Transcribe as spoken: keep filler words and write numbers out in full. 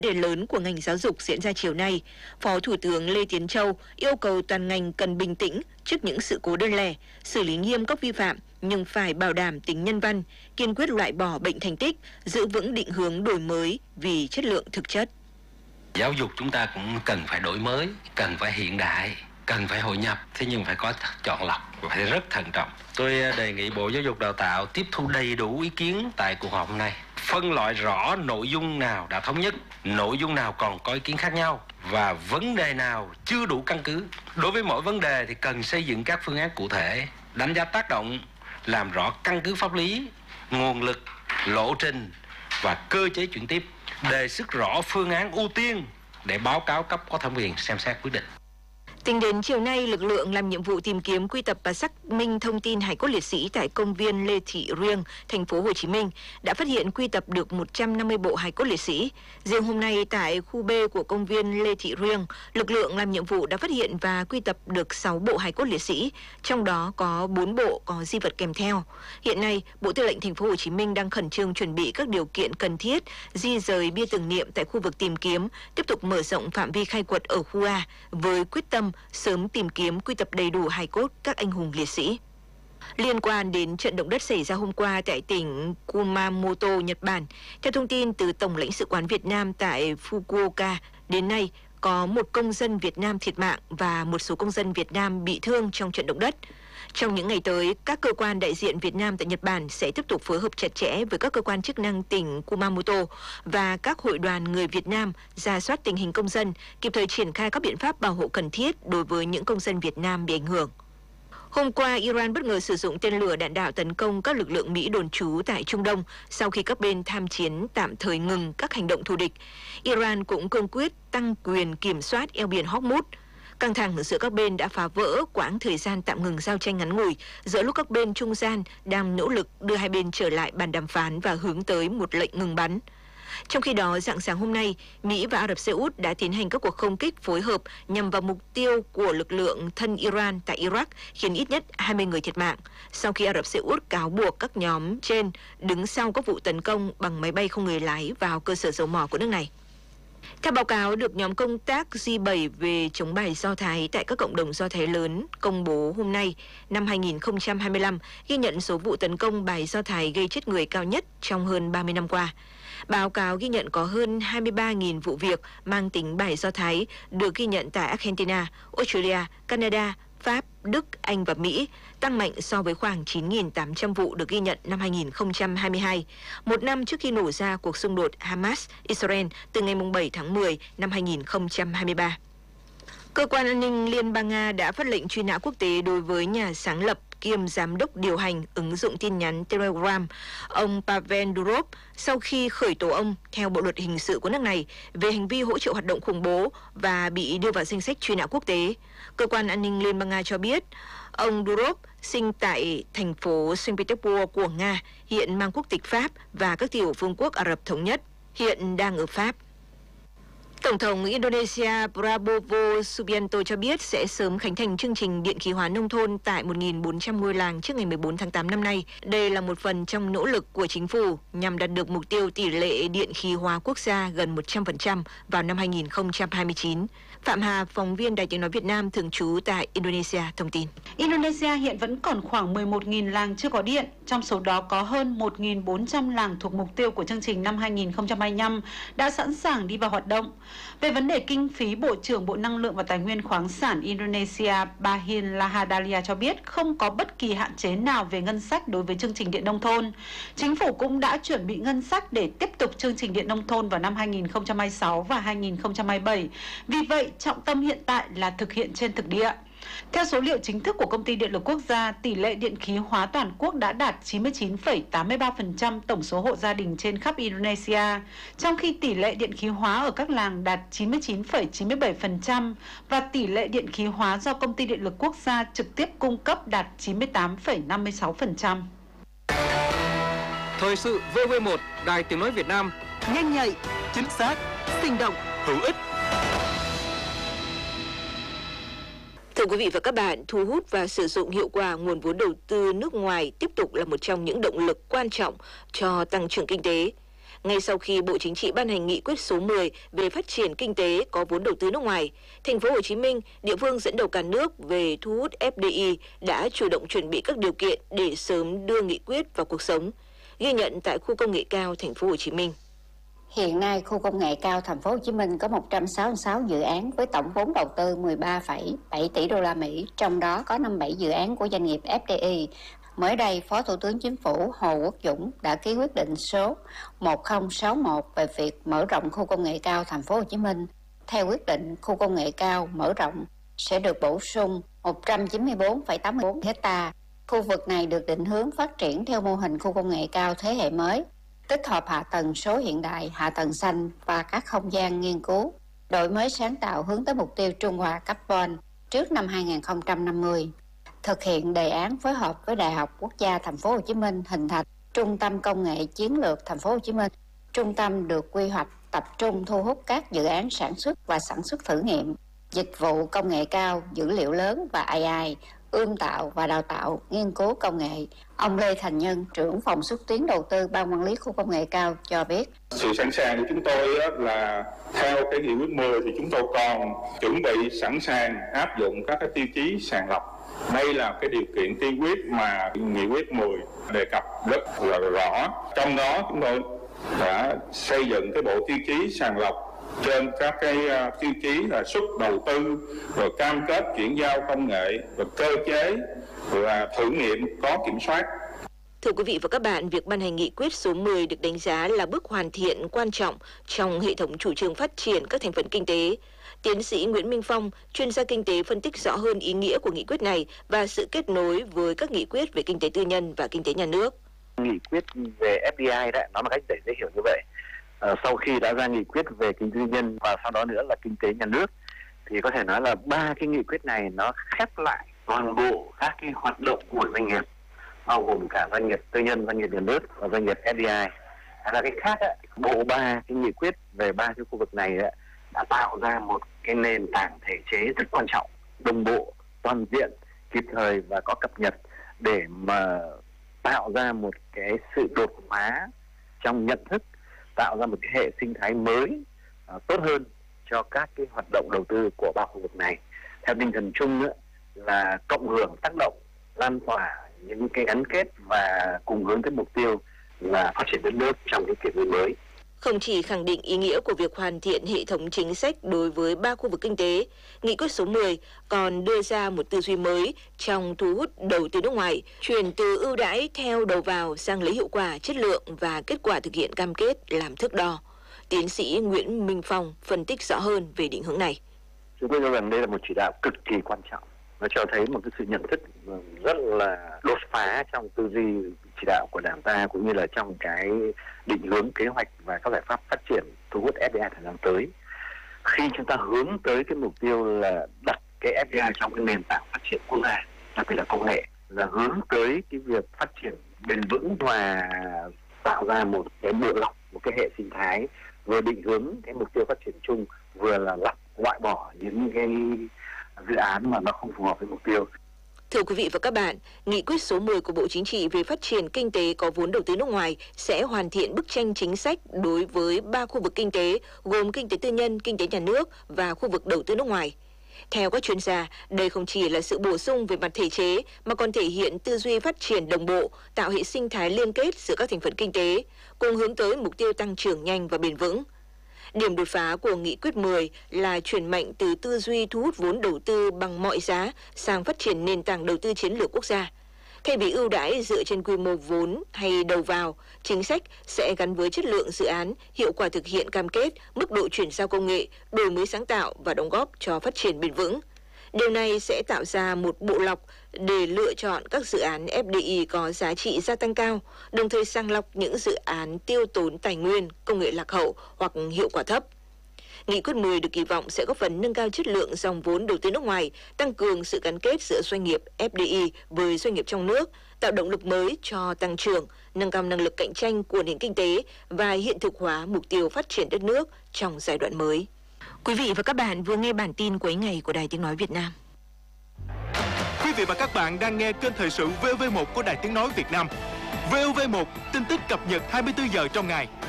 Đề lớn của ngành giáo dục diễn ra chiều nay, Phó Thủ tướng Lê Tiến Châu yêu cầu toàn ngành cần bình tĩnh trước những sự cố đơn lẻ, xử lý nghiêm các vi phạm nhưng phải bảo đảm tính nhân văn, kiên quyết loại bỏ bệnh thành tích, giữ vững định hướng đổi mới vì chất lượng thực chất. Giáo dục chúng ta cũng cần phải đổi mới, cần phải hiện đại, cần phải hội nhập, thế nhưng phải có chọn lọc, phải rất thận trọng. Tôi đề nghị Bộ Giáo dục Đào tạo tiếp thu đầy đủ ý kiến tại cuộc họp hôm nay, phân loại rõ nội dung nào đã thống nhất, nội dung nào còn có ý kiến khác nhau và vấn đề nào chưa đủ căn cứ. Đối với mỗi vấn đề thì cần xây dựng các phương án cụ thể, đánh giá tác động, làm rõ căn cứ pháp lý, nguồn lực, lộ trình và cơ chế chuyển tiếp, đề xuất rõ phương án ưu tiên để báo cáo cấp có thẩm quyền xem xét quyết định. Tính đến chiều nay, lực lượng làm nhiệm vụ tìm kiếm, quy tập và xác minh thông tin hài cốt liệt sĩ tại công viên Lê Thị Riêng, thành phố Hồ Chí Minh đã phát hiện quy tập được một trăm năm mươi bộ hài cốt liệt sĩ. Riêng hôm nay tại khu B của công viên Lê Thị Riêng, lực lượng làm nhiệm vụ đã phát hiện và quy tập được sáu bộ hài cốt liệt sĩ, trong đó có bốn bộ có di vật kèm theo. Hiện nay, Bộ Tư lệnh thành phố Hồ Chí Minh đang khẩn trương chuẩn bị các điều kiện cần thiết, di rời bia tưởng niệm tại khu vực tìm kiếm, tiếp tục mở rộng phạm vi khai quật ở khu A với quyết tâm sớm tìm kiếm, quy tập đầy đủ hài cốt các anh hùng liệt sĩ. Liên quan đến trận động đất xảy ra hôm qua tại tỉnh Kumamoto, Nhật Bản, theo thông tin từ Tổng lãnh sự quán Việt Nam tại Fukuoka, đến nay có một công dân Việt Nam thiệt mạng và một số công dân Việt Nam bị thương trong trận động đất. Trong những ngày tới, các cơ quan đại diện Việt Nam tại Nhật Bản sẽ tiếp tục phối hợp chặt chẽ với các cơ quan chức năng tỉnh Kumamoto và các hội đoàn người Việt Nam rà soát tình hình công dân, kịp thời triển khai các biện pháp bảo hộ cần thiết đối với những công dân Việt Nam bị ảnh hưởng. Hôm qua, Iran bất ngờ sử dụng tên lửa đạn đạo tấn công các lực lượng Mỹ đồn trú tại Trung Đông sau khi các bên tham chiến tạm thời ngừng các hành động thù địch. Iran cũng cương quyết tăng quyền kiểm soát eo biển Hormuz. Căng thẳng giữa các bên đã phá vỡ quãng thời gian tạm ngừng giao tranh ngắn ngủi giữa lúc các bên trung gian đang nỗ lực đưa hai bên trở lại bàn đàm phán và hướng tới một lệnh ngừng bắn. Trong khi đó, rạng sáng hôm nay, Mỹ và Ả Rập Xê Út đã tiến hành các cuộc không kích phối hợp nhằm vào mục tiêu của lực lượng thân Iran tại Iraq, khiến ít nhất hai mươi người thiệt mạng, sau khi Ả Rập Xê Út cáo buộc các nhóm trên đứng sau các vụ tấn công bằng máy bay không người lái vào cơ sở dầu mỏ của nước này. Theo báo cáo được nhóm công tác G bảy về chống bài Do Thái tại các cộng đồng Do Thái lớn công bố hôm nay, năm hai nghìn không trăm hai mươi lăm ghi nhận số vụ tấn công bài Do Thái gây chết người cao nhất trong hơn ba mươi năm qua. Báo cáo ghi nhận có hơn hai mươi ba nghìn vụ việc mang tính bài Do Thái được ghi nhận tại Argentina, Australia, Canada, Pháp, Đức, Anh và Mỹ, tăng mạnh so với khoảng chín nghìn tám trăm vụ được ghi nhận năm hai nghìn không trăm hai mươi hai, một năm trước khi nổ ra cuộc xung đột Hamas-Israel từ ngày bảy tháng mười năm hai nghìn không trăm hai mươi ba. Cơ quan an ninh Liên bang Nga đã phát lệnh truy nã quốc tế đối với nhà sáng lập kiêm giám đốc điều hành ứng dụng tin nhắn Telegram, ông Pavel Durov, sau khi khởi tố ông theo bộ luật hình sự của nước này về hành vi hỗ trợ hoạt động khủng bố và bị đưa vào danh sách truy nã quốc tế. Cơ quan an ninh Liên bang Nga cho biết, ông Durov sinh tại thành phố Saint Petersburg của Nga, hiện mang quốc tịch Pháp và các tiểu vương quốc Ả Rập Thống Nhất, hiện đang ở Pháp. Tổng thống Indonesia Prabowo Subianto cho biết sẽ sớm khánh thành chương trình điện khí hóa nông thôn tại một nghìn bốn trăm ngôi làng trước ngày mười bốn tháng tám năm nay. Đây là một phần trong nỗ lực của chính phủ nhằm đạt được mục tiêu tỷ lệ điện khí hóa quốc gia gần một trăm phần trăm vào năm hai nghìn không trăm hai mươi chín. Phạm Hà, phóng viên Đài Tiếng nói Việt Nam thường trú tại Indonesia thông tin. Indonesia hiện vẫn còn khoảng mười một nghìn làng chưa có điện, trong số đó có hơn một nghìn bốn trăm làng thuộc mục tiêu của chương trình năm hai nghìn không trăm hai mươi lăm đã sẵn sàng đi vào hoạt động. Về vấn đề kinh phí, Bộ trưởng Bộ Năng lượng và Tài nguyên khoáng sản Indonesia Bahin Lahadalia cho biết không có bất kỳ hạn chế nào về ngân sách đối với chương trình điện nông thôn. Chính phủ cũng đã chuẩn bị ngân sách để tiếp tục chương trình điện nông thôn vào năm hai nghìn không trăm hai mươi sáu và hai nghìn không trăm hai mươi bảy. Vì vậy, trọng tâm hiện tại là thực hiện trên thực địa. Theo số liệu chính thức của Công ty Điện lực Quốc gia, tỷ lệ điện khí hóa toàn quốc đã đạt chín mươi chín phẩy tám mươi ba phần trăm tổng số hộ gia đình trên khắp Indonesia, trong khi tỷ lệ điện khí hóa ở các làng đạt chín mươi chín phẩy chín mươi bảy phần trăm và tỷ lệ điện khí hóa do Công ty Điện lực Quốc gia trực tiếp cung cấp đạt chín mươi tám phẩy năm mươi sáu phần trăm. Thời sự vê o vê một, Đài Tiếng nói Việt Nam, nhanh nhạy, chính xác, sinh động, hữu ích. Thưa quý vị và các bạn, thu hút và sử dụng hiệu quả nguồn vốn đầu tư nước ngoài tiếp tục là một trong những động lực quan trọng cho tăng trưởng kinh tế. Ngay sau khi Bộ Chính trị ban hành nghị quyết số mười về phát triển kinh tế có vốn đầu tư nước ngoài, thành phố Hồ Chí Minh, địa phương dẫn đầu cả nước về thu hút ép đê i đã chủ động chuẩn bị các điều kiện để sớm đưa nghị quyết vào cuộc sống. Ghi nhận tại khu công nghệ cao thành phố Hồ Chí Minh. Hiện nay, khu công nghệ cao thành phố Hồ Chí Minh có một trăm sáu mươi sáu dự án với tổng vốn đầu tư mười ba phẩy bảy tỷ đô la Mỹ, trong đó có năm mươi bảy dự án của doanh nghiệp ép đê i. Mới đây, Phó Thủ tướng Chính phủ Hồ Quốc Dũng đã ký quyết định số một nghìn sáu mươi mốt về việc mở rộng khu công nghệ cao thành phố Hồ Chí Minh. Theo quyết định, khu công nghệ cao mở rộng sẽ được bổ sung một trăm chín mươi tư phẩy tám mươi tư héc-ta. Khu vực này được định hướng phát triển theo mô hình khu công nghệ cao thế hệ mới, tích hợp hạ tầng số hiện đại, hạ tầng xanh và các không gian nghiên cứu, đổi mới sáng tạo hướng tới mục tiêu trung hòa carbon trước năm hai nghìn không trăm năm mươi. Thực hiện đề án phối hợp với Đại học Quốc gia Thành phố Hồ Chí Minh hình thành Trung tâm Công nghệ Chiến lược Thành phố Hồ Chí Minh. Trung tâm được quy hoạch tập trung thu hút các dự án sản xuất và sản xuất thử nghiệm, dịch vụ công nghệ cao, dữ liệu lớn và a i, ươm tạo và đào tạo, nghiên cứu công nghệ. Ông Lê Thành Nhân, trưởng phòng xúc tiến đầu tư Ban Quản lý Khu công nghệ cao cho biết. Sự sẵn sàng của chúng tôi là theo cái nghị quyết mười thì chúng tôi còn chuẩn bị sẵn sàng áp dụng các cái tiêu chí sàng lọc. Đây là cái điều kiện tiên quyết mà nghị quyết mười đề cập rất là rõ. Trong đó chúng tôi đã xây dựng cái bộ tiêu chí sàng lọc trên các cái tiêu chí là suất đầu tư, rồi cam kết chuyển giao công nghệ, rồi cơ chế và thử nghiệm có kiểm soát. Thưa quý vị và các bạn, việc ban hành nghị quyết số mười được đánh giá là bước hoàn thiện quan trọng trong hệ thống chủ trương phát triển các thành phần kinh tế. Tiến sĩ Nguyễn Minh Phong, chuyên gia kinh tế phân tích rõ hơn ý nghĩa của nghị quyết này và sự kết nối với các nghị quyết về kinh tế tư nhân và kinh tế nhà nước. Nghị quyết về ép đê i đấy, nó một cách để dễ hiểu như vậy. À, sau khi đã ra nghị quyết về kinh tế tư nhân và sau đó nữa là kinh tế nhà nước, thì có thể nói là ba cái nghị quyết này nó khép lại toàn bộ các cái hoạt động của doanh nghiệp, bao gồm cả doanh nghiệp tư nhân, doanh nghiệp nhà nước và doanh nghiệp ép đê i. Hay là cái khác, ấy, bộ ba cái nghị quyết về ba cái khu vực này ấy, đã tạo ra một cái nền tảng thể chế rất quan trọng, đồng bộ, toàn diện, kịp thời và có cập nhật để mà tạo ra một cái sự đột phá trong nhận thức, tạo ra một cái hệ sinh thái mới uh, tốt hơn cho các cái hoạt động đầu tư của ba khu vực này. Theo tinh thần chung ấy, là cộng hưởng, tác động, lan tỏa những cái gắn kết và cùng hướng tới mục tiêu là phát triển đất nước trong cái kỷ nguyên mới. Không chỉ khẳng định ý nghĩa của việc hoàn thiện hệ thống chính sách đối với ba khu vực kinh tế, nghị quyết số mười còn đưa ra một tư duy mới trong thu hút đầu tư nước ngoài, chuyển từ ưu đãi theo đầu vào sang lấy hiệu quả, chất lượng và kết quả thực hiện cam kết làm thước đo. Tiến sĩ Nguyễn Minh Phong phân tích rõ hơn về định hướng này. Chúng tôi cho rằng đây là một chỉ đạo cực kỳ quan trọng. Nó cho thấy một cái sự nhận thức rất là đột phá trong tư duy chỉ đạo của Đảng ta, cũng như là trong cái định hướng kế hoạch và các giải pháp phát triển thu hút ép đê i thời gian tới. Khi chúng ta hướng tới cái mục tiêu là đặt cái ép đê i trong cái nền tảng phát triển quốc gia, đặc biệt là công nghệ, là hướng tới cái việc phát triển bền vững và tạo ra một cái bộ lọc, một cái hệ sinh thái vừa định hướng cái mục tiêu phát triển chung, vừa là lọc loại bỏ những cái dự án mà nó không phù hợp với mục tiêu. Thưa quý vị và các bạn, nghị quyết số mười của Bộ Chính trị về phát triển kinh tế có vốn đầu tư nước ngoài sẽ hoàn thiện bức tranh chính sách đối với ba khu vực kinh tế gồm kinh tế tư nhân, kinh tế nhà nước và khu vực đầu tư nước ngoài. Theo các chuyên gia, đây không chỉ là sự bổ sung về mặt thể chế mà còn thể hiện tư duy phát triển đồng bộ, tạo hệ sinh thái liên kết giữa các thành phần kinh tế, cùng hướng tới mục tiêu tăng trưởng nhanh và bền vững. Điểm đột phá của nghị quyết mười là chuyển mạnh từ tư duy thu hút vốn đầu tư bằng mọi giá sang phát triển nền tảng đầu tư chiến lược quốc gia. Thay vì ưu đãi dựa trên quy mô vốn hay đầu vào, chính sách sẽ gắn với chất lượng dự án, hiệu quả thực hiện cam kết, mức độ chuyển giao công nghệ, đổi mới sáng tạo và đóng góp cho phát triển bền vững. Điều này sẽ tạo ra một bộ lọc để lựa chọn các dự án ép đê i có giá trị gia tăng cao, đồng thời sàng lọc những dự án tiêu tốn tài nguyên, công nghệ lạc hậu hoặc hiệu quả thấp. Nghị quyết mười được kỳ vọng sẽ góp phần nâng cao chất lượng dòng vốn đầu tư nước ngoài, tăng cường sự gắn kết giữa doanh nghiệp ép đê i với doanh nghiệp trong nước, tạo động lực mới cho tăng trưởng, nâng cao năng lực cạnh tranh của nền kinh tế và hiện thực hóa mục tiêu phát triển đất nước trong giai đoạn mới. Quý vị và các bạn vừa nghe bản tin cuối ngày của Đài Tiếng Nói Việt Nam. Quý vị và các bạn đang nghe kênh thời sự vê o vê một của Đài Tiếng Nói Việt Nam. vê o vê một, tin tức cập nhật hai mươi tư giờ trong ngày.